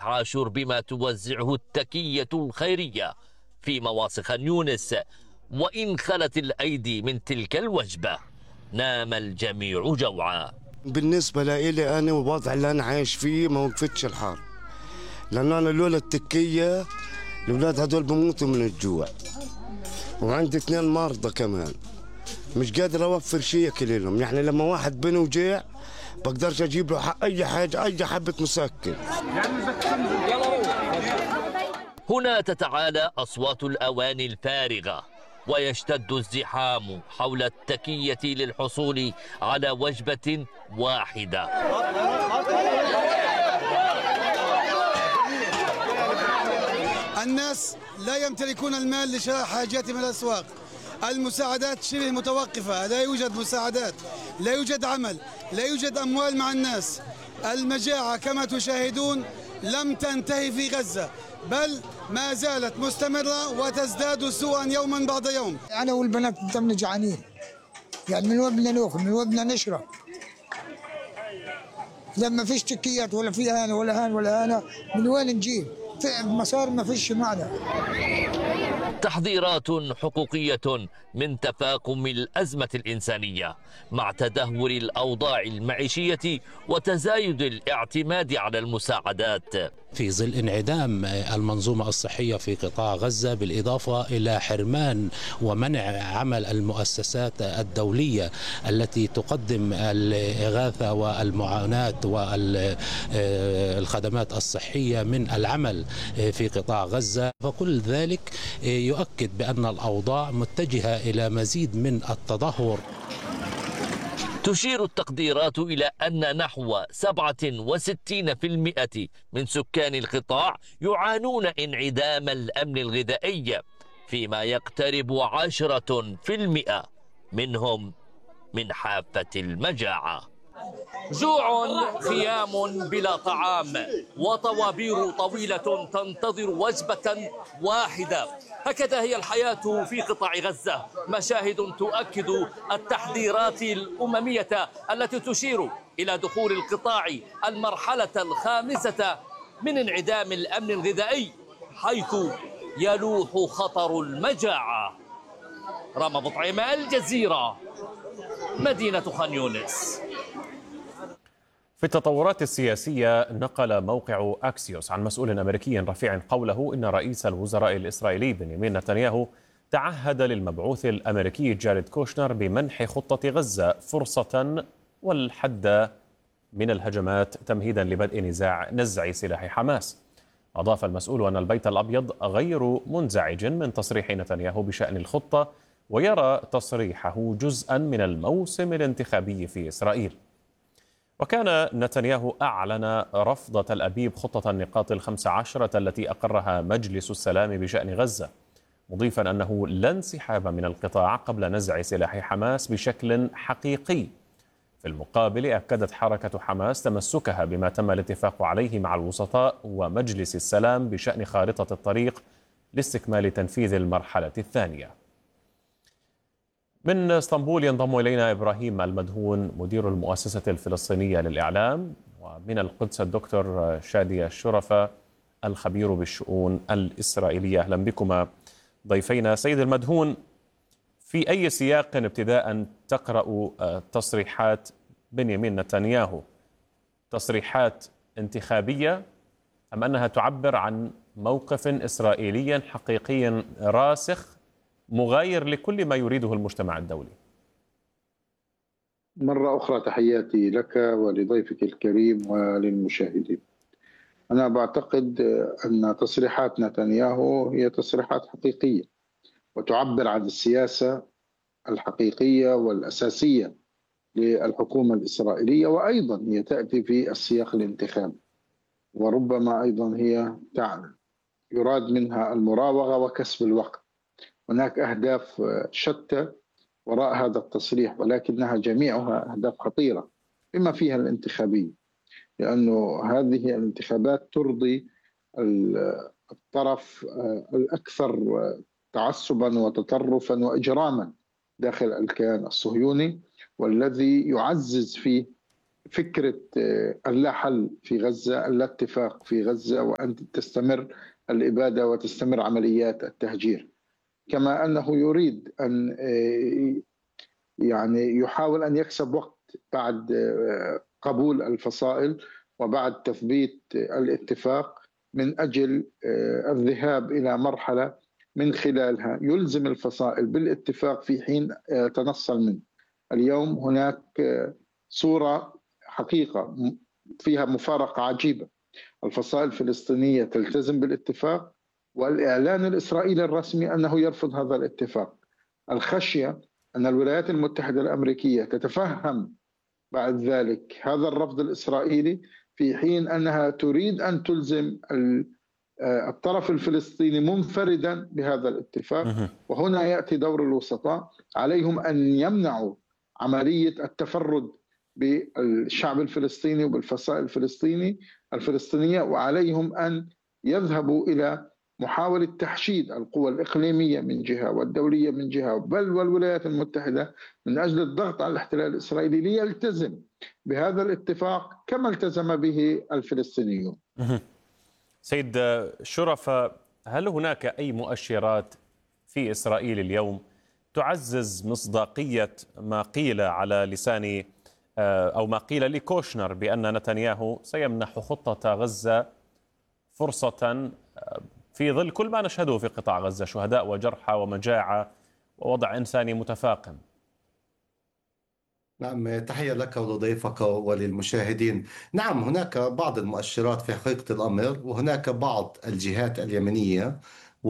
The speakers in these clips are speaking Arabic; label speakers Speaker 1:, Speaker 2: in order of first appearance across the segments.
Speaker 1: عاشور بما توزعه التكية الخيرية في مواصي خان يونس. وإن خلت الأيدي من تلك الوجبة نام الجميع جوعا.
Speaker 2: بالنسبة لي أنا والوضع اللي أنا عايش فيه ما وقفتش الحرب، لأن أنا لولا التكية الأولاد هدول بموتوا من الجوع، وعندي 2 مرضى كمان مش قادر أوفر شيء ياكل لهم. يعني لما واحد بني وجيع بقدرش أجيب له أي حاجة، أي حبة مسكن.
Speaker 1: هنا تتعالى أصوات الأواني الفارغة ويشتد الزحام حول التكية للحصول على وجبة واحدة.
Speaker 3: الناس لا يمتلكون المال لشراء حاجاتهم من الأسواق، المساعدات شبه متوقفة، لا يوجد مساعدات، لا يوجد عمل، لا يوجد أموال مع الناس. المجاعة كما تشاهدون لم تنتهي في غزة، بل ما زالت مستمرة وتزداد سوءا يوما بعد يوم.
Speaker 4: أنا والبنات دمنا جعانين، يعني من وين بدنا ناكل، من وين بدنا نشرب؟ لما فيش تكيات ولا في هان ولا هان ولا هانا، من وين نجيب؟ في مسار ما فيش معنا.
Speaker 1: تحذيرات حقوقية من تفاقم الأزمة الإنسانية مع تدهور الأوضاع المعيشية وتزايد الاعتماد على المساعدات
Speaker 5: في ظل انعدام المنظومة الصحية في قطاع غزة، بالإضافة إلى حرمان ومنع عمل المؤسسات الدولية التي تقدم الإغاثة والمعاناة والخدمات الصحية من العمل في قطاع غزة. فكل ذلك يؤكد بأن الأوضاع متجهة إلى مزيد من التدهور.
Speaker 1: تشير التقديرات إلى أن نحو 67% من سكان القطاع يعانون انعدام الأمن الغذائي، فيما يقترب 10% منهم من حافة المجاعة. جوع، خيام بلا طعام، وطوابير طويلة تنتظر وجبة واحدة. هكذا هي الحياة في قطاع غزة، مشاهد تؤكد التحذيرات الأممية التي تشير إلى دخول القطاع المرحلة الخامسة من انعدام الأمن الغذائي، حيث يلوح خطر المجاعة. رام بطعيمة، الجزيرة، مدينة خان يونس.
Speaker 6: في التطورات السياسية، نقل موقع أكسيوس عن مسؤول أمريكي رفيع قوله إن رئيس الوزراء الإسرائيلي بنيامين نتنياهو تعهد للمبعوث الأمريكي جاريد كوشنر بمنح خطة غزة فرصة والحد من الهجمات تمهيدا لبدء نزع سلاح حماس. أضاف المسؤول أن البيت الأبيض غير منزعج من تصريح نتنياهو بشأن الخطة، ويرى تصريحه جزءا من الموسم الانتخابي في إسرائيل. وكان نتنياهو أعلن رفض تل أبيب خطة النقاط 15 التي أقرها مجلس السلام بشأن غزة، مضيفا أنه لا انسحاب من القطاع قبل نزع سلاح حماس بشكل حقيقي. في المقابل، أكدت حركة حماس تمسكها بما تم الاتفاق عليه مع الوسطاء ومجلس السلام بشأن خارطة الطريق لاستكمال تنفيذ المرحلة الثانية. من اسطنبول ينضم إلينا إبراهيم المدهون مدير المؤسسة الفلسطينية للإعلام، ومن القدس الدكتور شادي الشرفة الخبير بالشؤون الإسرائيلية. أهلا بكما ضيفينا. سيد المدهون، في أي سياق ابتداء تقرأ تصريحات بنيامين نتنياهو؟ تصريحات انتخابية أم أنها تعبر عن موقف إسرائيلي حقيقي راسخ مغاير لكل ما يريده المجتمع الدولي؟
Speaker 7: مرة أخرى تحياتي لك ولضيفك الكريم وللمشاهدين. أنا بعتقد أن تصريحات نتنياهو هي تصريحات حقيقية وتعبر عن السياسة الحقيقية والأساسية للحكومة الإسرائيلية، وأيضا هي تأتي في السياق الانتخابي، وربما أيضا هي تعلن يراد منها المراوغة وكسب الوقت. هناك أهداف شتى وراء هذا التصريح، ولكنها جميعها أهداف خطيرة بما فيها الانتخابية، لأنه هذه الانتخابات ترضي الطرف الأكثر تعصبا وتطرفا وإجراما داخل الكيان الصهيوني، والذي يعزز فيه فكرة اللا حل في غزة، اللا اتفاق في غزة، وأن تستمر الإبادة وتستمر عمليات التهجير. كما أنه يريد أن يعني يحاول أن يكسب وقت بعد قبول الفصائل وبعد تثبيت الاتفاق، من أجل الذهاب إلى مرحلة من خلالها يلزم الفصائل بالاتفاق في حين تنصل منه. اليوم هناك صورة حقيقة فيها مفارقة عجيبة، الفصائل الفلسطينية تلتزم بالاتفاق والإعلان الإسرائيلي الرسمي أنه يرفض هذا الاتفاق. الخشية أن الولايات المتحدة الأمريكية تتفهم بعد ذلك هذا الرفض الإسرائيلي، في حين أنها تريد أن تلزم الطرف الفلسطيني منفردا بهذا الاتفاق. وهنا يأتي دور الوسطاء، عليهم أن يمنعوا عملية التفرد بالشعب الفلسطيني وبالفصائل الفلسطينية، وعليهم أن يذهبوا إلى محاولة تحشيد القوى الإقليمية من جهة والدولية من جهة، بل والولايات المتحدة، من أجل الضغط على الاحتلال الإسرائيلي ليلتزم بهذا الاتفاق كما التزم به الفلسطينيون.
Speaker 6: سيد شرف، هل هناك أي مؤشرات في إسرائيل اليوم تعزز مصداقية ما قيل على لسان أو ما قيل لكوشنر بأن نتنياهو سيمنح خطة غزة فرصة في ظل كل ما نشهده في قطاع غزة، شهداء وجرحى ومجاعة ووضع إنساني متفاقم؟
Speaker 8: نعم، تحية لك ولضيفك وللمشاهدين. نعم، هناك بعض المؤشرات في حقيقة الأمر، وهناك بعض الجهات اليمنية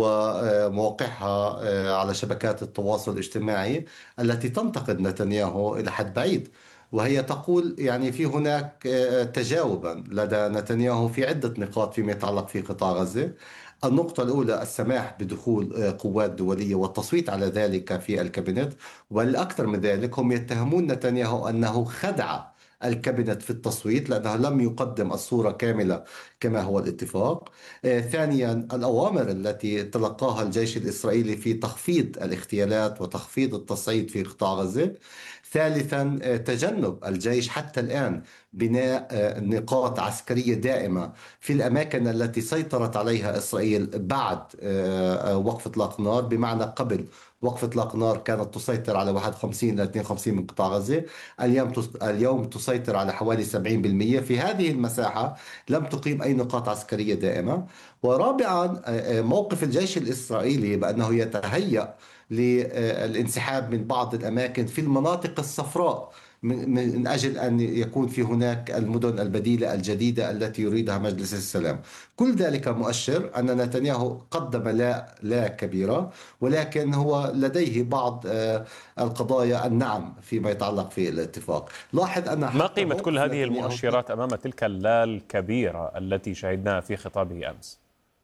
Speaker 8: ومواقعها على شبكات التواصل الاجتماعي التي تنتقد نتنياهو إلى حد بعيد، وهي تقول يعني في هناك تجاوبا لدى نتنياهو في عدة نقاط فيما يتعلق في قطاع غزة. النقطة الأولى السماح بدخول قوات دولية والتصويت على ذلك في الكابينت، والأكثر من ذلك هم يتهمون نتنياهو أنه خدع الكابينت في التصويت لأنه لم يقدم الصورة كاملة كما هو الاتفاق. ثانيا الأوامر التي تلقاها الجيش الإسرائيلي في تخفيض الاغتيالات وتخفيض التصعيد في قطاع غزة. ثالثا تجنب الجيش حتى الآن بناء نقاط عسكرية دائمة في الأماكن التي سيطرت عليها إسرائيل بعد وقف إطلاق نار، بمعنى قبل وقف إطلاق نار كانت تسيطر على 51 إلى 52 من قطاع غزة، اليوم تسيطر على حوالي 70%. في هذه المساحة لم تقيم أي نقاط عسكرية دائمة. ورابعا موقف الجيش الإسرائيلي بأنه يتهيأ للانسحاب من بعض الأماكن في المناطق الصفراء من أجل أن يكون في هناك المدن البديلة الجديدة التي يريدها مجلس السلام. كل ذلك مؤشر أن نتنياهو قدم لا كبيرة، ولكن هو لديه بعض القضايا النعم فيما يتعلق في الاتفاق. لاحظ أن
Speaker 6: ما قيمة كل هذه المؤشرات أمام تلك اللا الكبيرة التي شهدناها في خطابه أمس؟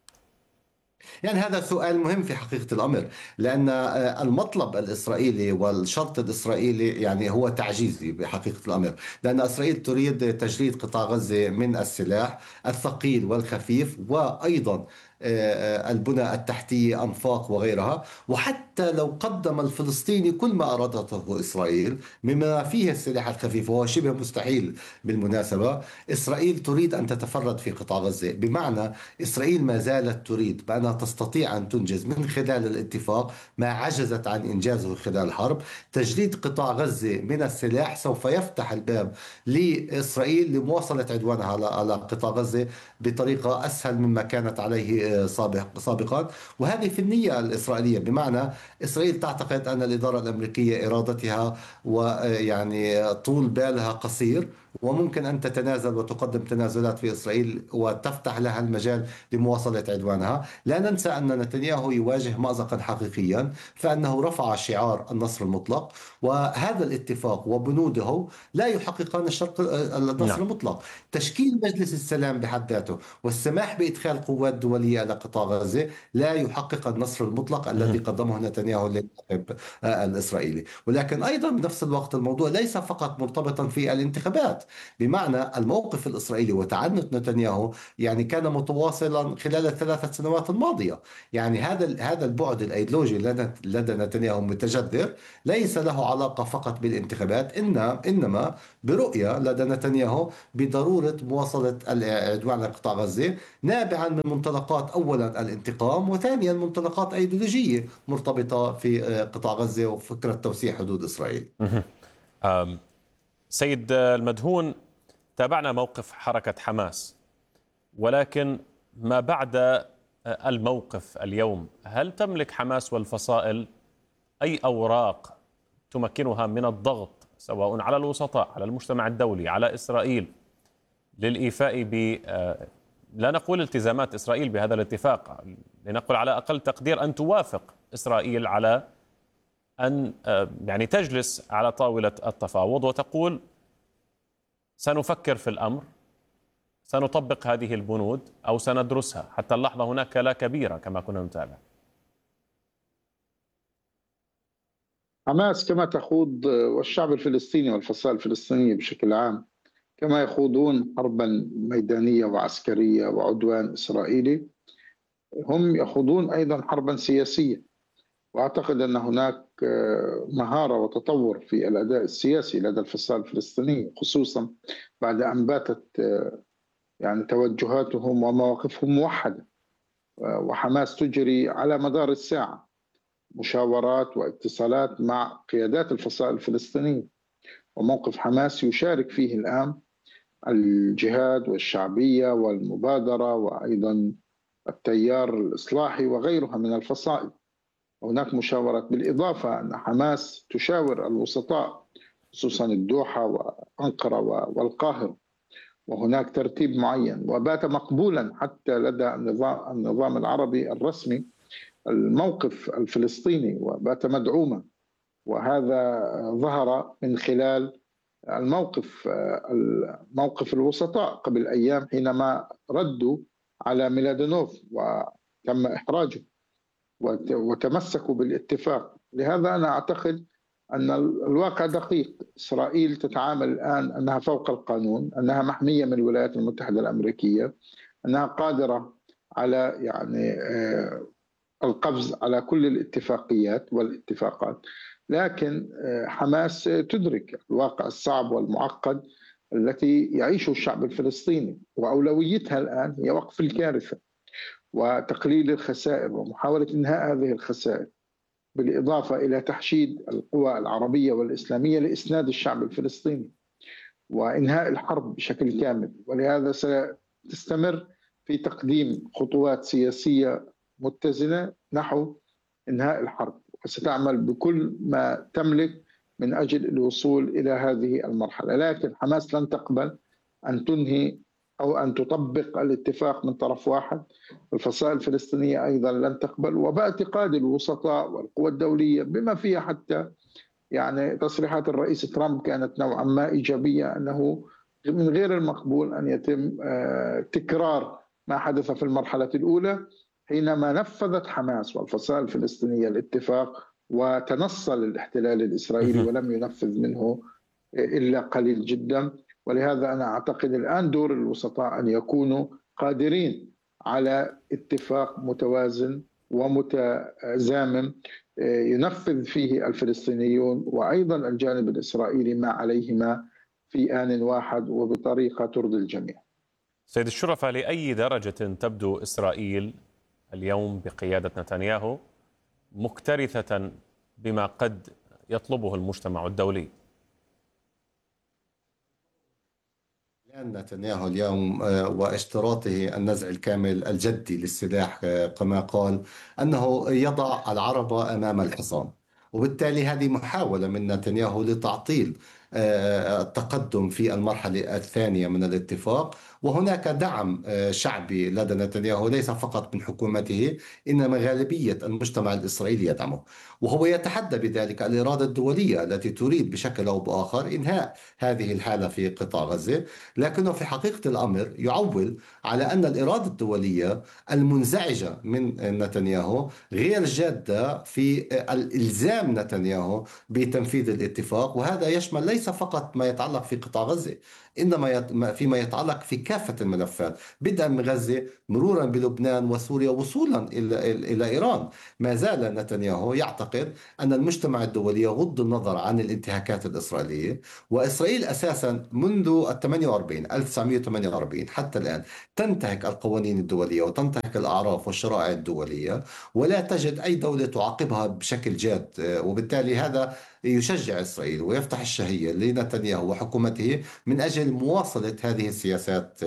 Speaker 8: يعني هذا سؤال مهم في حقيقة الأمر، لأن المطلب الإسرائيلي والشرط الإسرائيلي يعني هو تعجيزي بحقيقة الأمر، لأن إسرائيل تريد تجريد قطاع غزة من السلاح الثقيل والخفيف، وأيضا البنى التحتية أنفاق وغيرها. وحتى لو قدم الفلسطيني كل ما أرادته إسرائيل مما فيه السلاح الخفيف، وهو شبه مستحيل بالمناسبة، إسرائيل تريد أن تتفرد في قطاع غزة. بمعنى إسرائيل ما زالت تريد بأنها تستطيع أن تنجز من خلال الاتفاق ما عجزت عن إنجازه خلال الحرب. تجريد قطاع غزة من السلاح سوف يفتح الباب لإسرائيل لمواصلة عدوانها على قطاع غزة بطريقة أسهل مما كانت عليه سابقا. وهذه في النية الإسرائيلية، بمعنى إسرائيل تعتقد أن الإدارة الأمريكية إرادتها ويعني طول بالها قصير، وممكن أن تتنازل وتقدم تنازلات في إسرائيل وتفتح لها المجال لمواصلة عدوانها. لا ننسى أن نتنياهو يواجه مأزقا حقيقيا، فأنه رفع شعار النصر المطلق، وهذا الاتفاق وبنوده لا يحققان النصر المطلق. تشكيل مجلس السلام بحد ذاته والسماح بإدخال قوات دولية إلى قطاع غزة لا يحقق النصر المطلق الذي قدمه نتنياهو للناخب الإسرائيلي. ولكن أيضا بنفس الوقت الموضوع ليس فقط مرتبطا في الانتخابات، بمعنى الموقف الإسرائيلي وتعنت نتنياهو يعني كان متواصلا خلال الثلاثة سنوات الماضية. يعني هذا البعد الأيديولوجي لدى نتنياهو متجذر، ليس له علاقة فقط بالانتخابات، إنما برؤية لدى نتنياهو بضرورة مواصلة العدوان على قطاع غزة، نابعا من منطلقات أولا الانتقام، وثانيا منطلقات أيديولوجية مرتبطة في قطاع غزة وفكرة توسيع حدود إسرائيل.
Speaker 6: سيد المدهون، تابعنا موقف حركة حماس، ولكن ما بعد الموقف اليوم، هل تملك حماس والفصائل أي أوراق تمكنها من الضغط سواء على الوسطاء، على المجتمع الدولي، على إسرائيل، للإيفاء ب لا نقول التزامات إسرائيل بهذا الاتفاق، لنقول على أقل تقدير أن توافق إسرائيل على أن يعني تجلس على طاولة التفاوض وتقول سنفكر في الأمر، سنطبق هذه البنود أو سندرسها؟ حتى اللحظة هناك لا كبيرة كما كنا نتابع.
Speaker 7: حماس كما تخوض والشعب الفلسطيني والفصائل الفلسطينية بشكل عام كما يخوضون حربا ميدانية وعسكرية وعدوان إسرائيلي، هم يخوضون أيضا حربا سياسية. وأعتقد أن هناك مهارة وتطور في الأداء السياسي لدى الفصائل الفلسطينية، خصوصا بعد أن باتت يعني توجهاتهم ومواقفهم موحدة. وحماس تجري على مدار الساعة مشاورات واتصالات مع قيادات الفصائل الفلسطينية، وموقف حماس يشارك فيه الآن الجهاد والشعبية والمبادرة وأيضا التيار الإصلاحي وغيرها من الفصائل. هناك مشاورات، بالإضافة أن حماس تشاور الوسطاء خصوصا الدوحة وأنقرة والقاهرة، وهناك ترتيب معين وبات مقبولا حتى لدى النظام العربي الرسمي الموقف الفلسطيني، وبات مدعوما. وهذا ظهر من خلال موقف الوسطاء قبل أيام حينما ردوا على ميلادونوف وتم إحراجه وتمسكوا بالاتفاق. لهذا أنا أعتقد أن الواقع دقيق. إسرائيل تتعامل الآن أنها فوق القانون، أنها محمية من الولايات المتحدة الأمريكية، أنها قادرة على يعني القفز على كل الاتفاقيات والاتفاقات. لكن حماس تدرك الواقع الصعب والمعقد التي يعيشه الشعب الفلسطيني، وأولويتها الآن هي وقف الكارثة وتقليل الخسائر ومحاولة إنهاء هذه الخسائر، بالإضافة إلى تحشيد القوى العربية والإسلامية لإسناد الشعب الفلسطيني وإنهاء الحرب بشكل كامل. ولهذا ستستمر في تقديم خطوات سياسية متزنة نحو إنهاء الحرب، وستعمل بكل ما تملك من أجل الوصول إلى هذه المرحلة. لكن حماس لن تقبل أن تنهي أو أن تطبق الاتفاق من طرف واحد. الفصائل الفلسطينية أيضا لن تقبل، وباعتقاد الوسطاء والقوى الدولية بما فيها حتى يعني تصريحات الرئيس ترامب كانت نوعا ما إيجابية، أنه من غير المقبول أن يتم تكرار ما حدث في المرحلة الأولى حينما نفذت حماس والفصائل الفلسطينية الاتفاق وتنصل الاحتلال الإسرائيلي ولم ينفذ منه إلا قليل جدا. ولهذا أنا أعتقد الآن دور الوسطاء أن يكونوا قادرين على اتفاق متوازن ومتزامن ينفذ فيه الفلسطينيون وأيضا الجانب الإسرائيلي ما عليهما في آن واحد وبطريقة ترضي الجميع.
Speaker 6: سيد الشرفاء، لأي درجة تبدو إسرائيل اليوم بقيادة نتنياهو مكترثة بما قد يطلبه المجتمع الدولي؟
Speaker 8: نتنياهو اليوم واشتراطه النزع الكامل الجدي للسلاح كما قال أنه يضع العرب أمام الحصان، وبالتالي هذه محاولة من نتنياهو لتعطيل التقدم في المرحلة الثانية من الاتفاق وهناك دعم شعبي لدى نتنياهو ليس فقط من حكومته، إنما غالبية المجتمع الإسرائيلي يدعمه، وهو يتحدى بذلك الإرادة الدولية التي تريد بشكل أو بآخر إنهاء هذه الحالة في قطاع غزة. لكنه في حقيقة الأمر يعول على أن الإرادة الدولية المنزعجة من نتنياهو غير جادة في الإلزام نتنياهو بتنفيذ الاتفاق، وهذا يشمل ليس فقط ما يتعلق في قطاع غزة، إنما فيما يتعلق في كافة الملفات، بدءا من غزة مرورا بلبنان وسوريا وصولا إلى إيران. ما زال نتنياهو يعتقد أن المجتمع الدولي يغض النظر عن الانتهاكات الإسرائيلية، وإسرائيل أساسا منذ 1948 حتى الآن تنتهك القوانين الدولية وتنتهك الأعراف والشرائع الدولية، ولا تجد أي دولة تعاقبها بشكل جاد. وبالتالي هذا يشجع إسرائيل ويفتح الشهية لنتنياهو وحكومته من أجل مواصلة هذه السياسات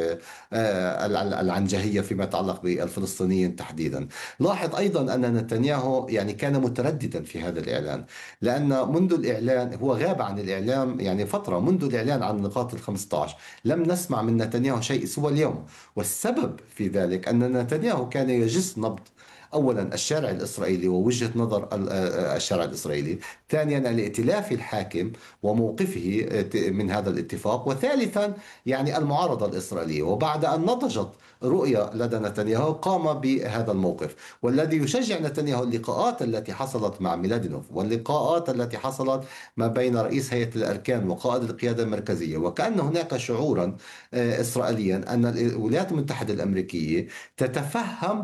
Speaker 8: العنجهية فيما يتعلق بالفلسطينيين تحديدا. لاحظ أيضا أن نتنياهو يعني كان مترددا في هذا الإعلان، لأن منذ الإعلان هو غاب عن الإعلام يعني فترة، منذ الإعلان عن النقاط ال15 لم نسمع من نتنياهو شيء سوى اليوم. والسبب في ذلك أن نتنياهو كان يجس نبض أولا الشارع الإسرائيلي ووجهة نظر الشارع الإسرائيلي، ثانيا الائتلاف الحاكم وموقفه من هذا الاتفاق، وثالثا يعني المعارضة الإسرائيلية. وبعد أن نضجت رؤية لدى نتنياهو قام بهذا الموقف، والذي يشجع نتنياهو اللقاءات التي حصلت مع ميلادينوف واللقاءات التي حصلت ما بين رئيس هيئة الأركان وقائد القيادة المركزية، وكأن هناك شعورا إسرائيليا أن الولايات المتحدة الأمريكية تتفهم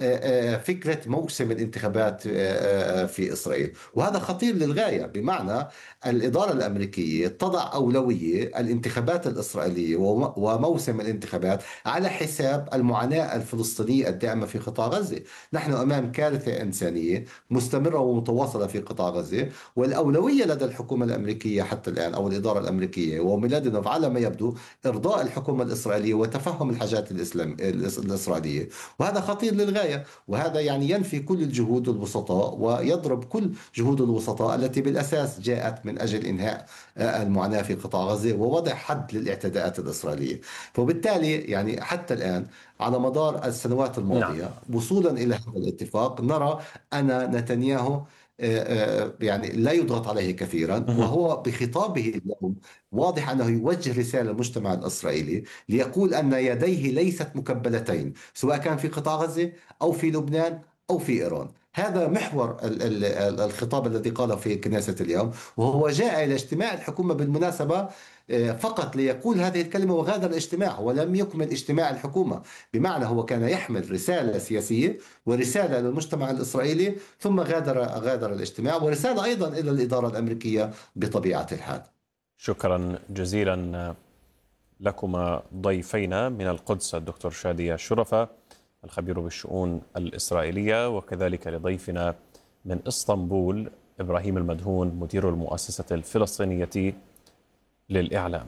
Speaker 8: فكرة موسم الانتخابات في إسرائيل، وهذا خطير للغاية. بمعنى الإدارة الأمريكية تضع أولوية الانتخابات الإسرائيلية وموسم الانتخابات على حساب المعاناة الفلسطينية الدائمة في قطاع غزة. نحن أمام كارثة إنسانية مستمرة ومتواصلة في قطاع غزة، والأولوية لدى الحكومة الأمريكية حتى الآن أو الإدارة الأمريكية وميلادينوف على ما يبدو إرضاء الحكومة الإسرائيلية وتفهم الحاجات الإسرائيلية، وهذا خطير للغاية. وهذا يعني ينفي كل الجهود الوسطاء ويضرب كل جهود الوسطاء التي بالأساس جاءت من أجل إنهاء المعاناة في قطاع غزة ووضع حد للاعتداءات الإسرائيلية. فبالتالي يعني حتى الآن على مدار السنوات الماضية وصولا إلى هذا الاتفاق نرى أن نتنياهو يعني لا يضغط عليه كثيرا، وهو بخطابه اليوم واضح أنه يوجه رسالة للمجتمع الإسرائيلي ليقول أن يديه ليست مكبلتين، سواء كان في قطاع غزة أو في لبنان أو في إيران. هذا محور الخطاب الذي قاله في كنيسة اليوم، وهو جاء إلى اجتماع الحكومة بالمناسبة فقط ليقول هذه الكلمة وغادر الاجتماع ولم يكمل اجتماع الحكومة. بمعنى هو كان يحمل رسالة سياسية ورسالة للمجتمع الإسرائيلي ثم غادر الاجتماع، ورسالة أيضا إلى الإدارة الأمريكية بطبيعة الحال.
Speaker 6: شكرا جزيلا لكما ضيفينا من القدس الدكتور شادية شرفة الخبير بالشؤون الإسرائيلية، وكذلك لضيفنا من إسطنبول إبراهيم المدهون مدير المؤسسة الفلسطينية للإعلام.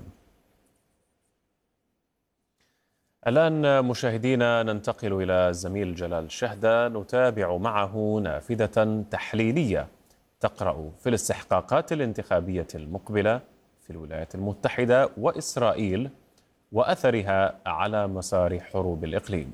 Speaker 6: الآن مشاهدينا ننتقل إلى الزميل جلال شهدة نتابع معه نافذة تحليلية تقرأ في الاستحقاقات الانتخابية المقبلة في الولايات المتحدة وإسرائيل وأثرها على مسار حروب الإقليم.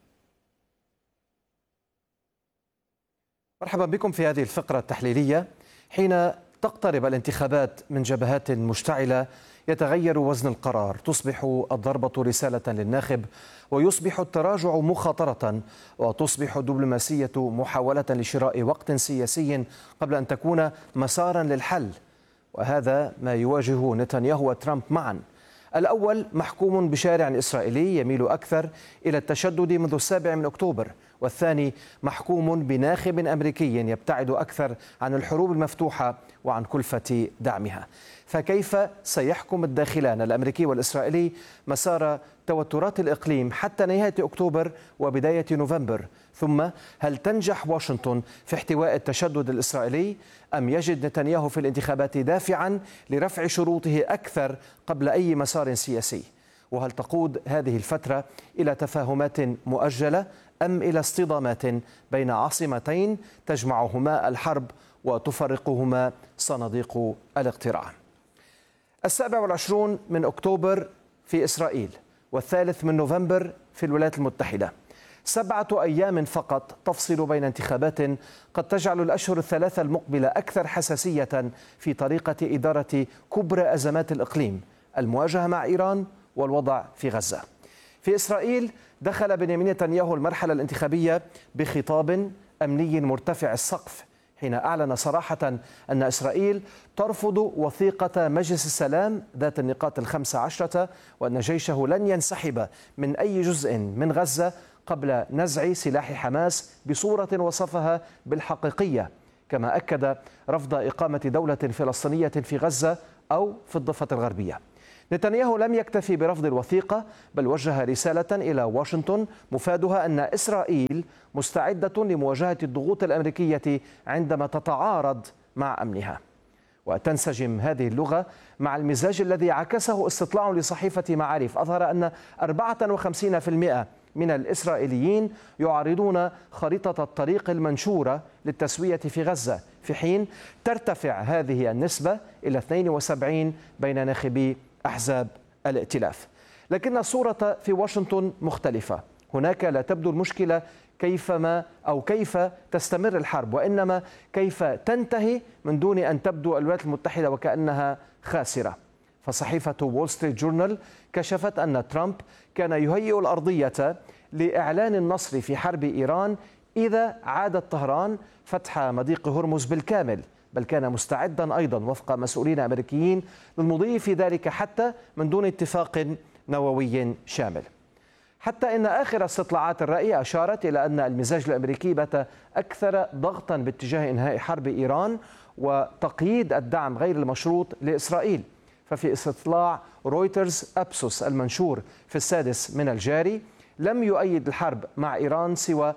Speaker 9: مرحبا بكم في هذه الفقرة التحليلية. حين تقترب الانتخابات من جبهات مشتعلة يتغير وزن القرار، تصبح الضربة رسالة للناخب ويصبح التراجع مخاطرة، وتصبح الدبلوماسية محاولة لشراء وقت سياسي قبل أن تكون مسارا للحل. وهذا ما يواجهه نتنياهو وترامب معا. الأول محكوم بشارع إسرائيلي يميل أكثر إلى التشدد منذ 7 أكتوبر، والثاني محكوم بناخب أمريكي يبتعد أكثر عن الحروب المفتوحة وعن كلفة دعمها. فكيف سيحكم الداخلان الأمريكي والإسرائيلي مسار توترات الإقليم حتى نهاية أكتوبر وبداية نوفمبر؟ ثم هل تنجح واشنطن في احتواء التشدد الإسرائيلي أم يجد نتنياهو في الانتخابات دافعا لرفع شروطه أكثر قبل أي مسار سياسي؟ وهل تقود هذه الفترة إلى تفاهمات مؤجلة أم إلى اصطدامات بين عاصمتين تجمعهما الحرب وتفرقهما صناديق الاقتراع؟ 27 أكتوبر في إسرائيل والثالث من نوفمبر في الولايات المتحدة. 7 أيام فقط تفصل بين انتخابات قد تجعل الأشهر الثلاثة المقبلة أكثر حساسية في طريقة إدارة كبرى أزمات الإقليم، المواجهة مع إيران والوضع في غزة. في إسرائيل دخل بنيامين نتنياهو المرحلة الانتخابية بخطاب أمني مرتفع السقف، حين أعلن صراحة أن إسرائيل ترفض وثيقة مجلس السلام ذات النقاط 15 وأن جيشه لن ينسحب من أي جزء من غزة قبل نزع سلاح حماس بصورة وصفها بالحقيقية، كما أكد رفض إقامة دولة فلسطينية في غزة أو في الضفة الغربية. نتنياهو لم يكتفي برفض الوثيقة، بل وجه رسالة إلى واشنطن مفادها أن إسرائيل مستعدة لمواجهة الضغوط الأمريكية عندما تتعارض مع أمنها. وتنسجم هذه اللغة مع المزاج الذي عكسه استطلاع لصحيفة معارف أظهر أن 54% من الإسرائيليين يعارضون خريطة الطريق المنشورة للتسوية في غزة، في حين ترتفع هذه النسبة إلى 72 بين ناخبي أحزاب الائتلاف. لكن الصورة في واشنطن مختلفة. هناك لا تبدو المشكلة كيف تستمر الحرب، وإنما كيف تنتهي من دون أن تبدو الولايات المتحدة وكأنها خاسرة. فصحيفة وول ستريت جورنال كشفت أن ترامب كان يهيئ الأرضية لإعلان النصر في حرب إيران إذا عادت طهران فتح مضيق هرمز بالكامل، بل كان مستعدا أيضا وفق مسؤولين أمريكيين للمضي في ذلك حتى من دون اتفاق نووي شامل. حتى إن آخر استطلاعات الرأي أشارت إلى أن المزاج الأمريكي بات أكثر ضغطا باتجاه إنهاء حرب إيران وتقييد الدعم غير المشروط لإسرائيل. ففي استطلاع رويترز أبسوس المنشور في السادس من الجاري لم يؤيد الحرب مع إيران سوى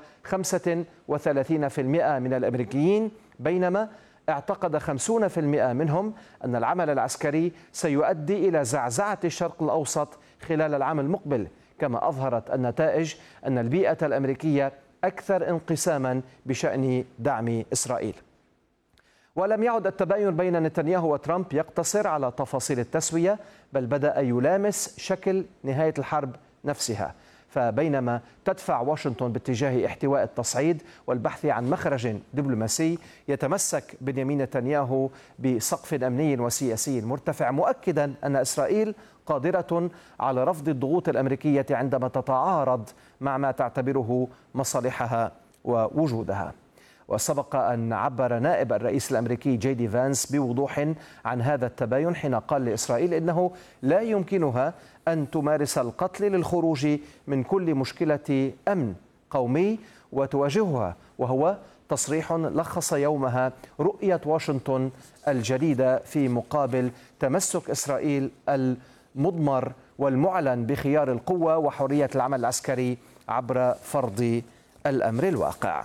Speaker 9: 35% من الأمريكيين، بينما اعتقد 50% منهم أن العمل العسكري سيؤدي إلى زعزعة الشرق الأوسط خلال العام المقبل. كما أظهرت النتائج أن البيئة الأمريكية أكثر انقساما بشأن دعم إسرائيل. ولم يعد التباين بين نتنياهو وترامب يقتصر على تفاصيل التسوية، بل بدأ يلامس شكل نهاية الحرب نفسها. فبينما تدفع واشنطن باتجاه احتواء التصعيد والبحث عن مخرج دبلوماسي، يتمسك بنيامين نتنياهو بسقف أمني وسياسي مرتفع، مؤكدا أن إسرائيل قادرة على رفض الضغوط الأمريكية عندما تتعارض مع ما تعتبره مصالحها ووجودها. وسبق أن عبر نائب الرئيس الأمريكي جي دي فانس بوضوح عن هذا التباين حين قال لإسرائيل إنه لا يمكنها أن تمارس القتل للخروج من كل مشكلة أمن قومي وتواجهها، وهو تصريح لخص يومها رؤية واشنطن الجديدة في مقابل تمسك إسرائيل المضمر والمعلن بخيار القوة وحرية العمل العسكري عبر فرض الأمر الواقع.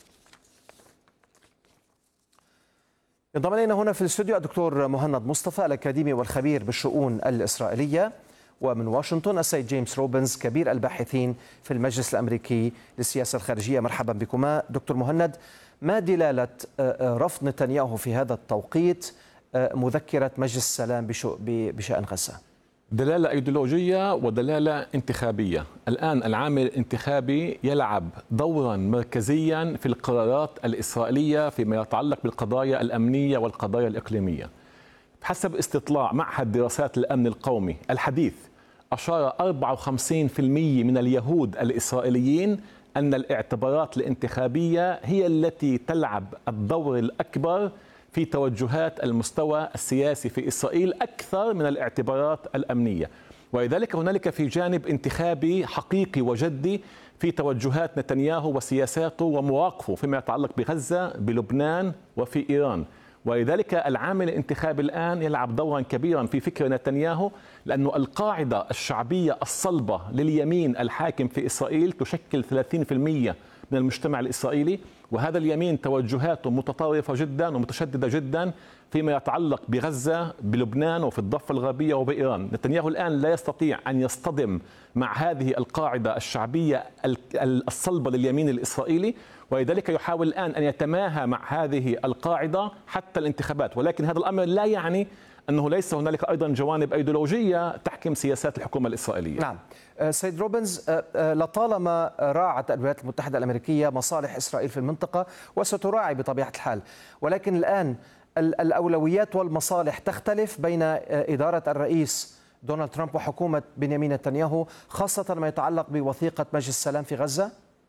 Speaker 9: انضم الينا هنا في الاستوديو الدكتور مهند مصطفى الأكاديمي والخبير بالشؤون الإسرائيلية، ومن واشنطن السيد جيمس روبنز كبير الباحثين في المجلس الأمريكي للسياسة الخارجية. مرحبا بكما دكتور مهند. ما دلالة رفض نتنياهو في هذا التوقيت مذكرة مجلس السلام بشأن غزة؟
Speaker 10: دلالة أيديولوجية ودلالة انتخابية. الآن العامل الانتخابي يلعب دورا مركزيا في القرارات الإسرائيلية فيما يتعلق بالقضايا الأمنية والقضايا الإقليمية. بحسب استطلاع معهد دراسات الأمن القومي الحديث، أشار 54% من اليهود الإسرائيليين أن الاعتبارات الانتخابية هي التي تلعب الدور الأكبر في توجهات المستوى السياسي في إسرائيل أكثر من الاعتبارات الأمنية، ولذلك هنالك في جانب انتخابي حقيقي وجدي في توجهات نتنياهو وسياساته ومواقفه فيما يتعلق بغزة، بلبنان وفي إيران. ولذلك العامل الانتخابي الآن يلعب دورا كبيرا في فكر نتنياهو، لأن القاعدة الشعبية الصلبة لليمين الحاكم في إسرائيل تشكل 30% من المجتمع الإسرائيلي، وهذا اليمين توجهاته متطرفة جدا ومتشددة جدا فيما يتعلق بغزة، بلبنان وفي الضفة الغربية وبإيران. نتنياهو الآن لا يستطيع أن يصطدم مع هذه القاعدة الشعبية الصلبة لليمين الإسرائيلي، ولذلك يحاول الآن أن يتماهى مع هذه القاعدة حتى الانتخابات. ولكن هذا الأمر لا يعني أنه ليس هنالك أيضا جوانب أيديولوجية تحكم سياسات الحكومة الإسرائيلية.
Speaker 9: نعم. سيد روبنز، لطالما راعت الولايات المتحدة الأمريكية مصالح إسرائيل في المنطقة وستراعي بطبيعة الحال، ولكن الآن الأولويات والمصالح تختلف بين إدارة الرئيس دونالد ترامب وحكومة بنيامين نتنياهو، خاصة ما يتعلق بوثيقة مجلس السلام في غزة؟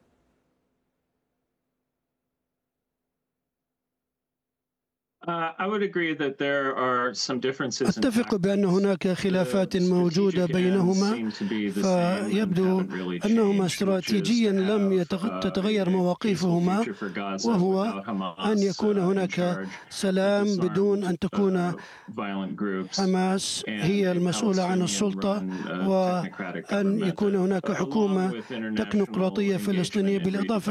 Speaker 11: أتفق بأن هناك خلافات موجودة بينهما، فيبدو أنهما استراتيجيا لم تتغير مواقفهما، وهو أن يكون هناك سلام بدون أن تكون حماس هي المسؤولة عن السلطة، وأن يكون هناك حكومة تكنوقراطية فلسطينية بالإضافة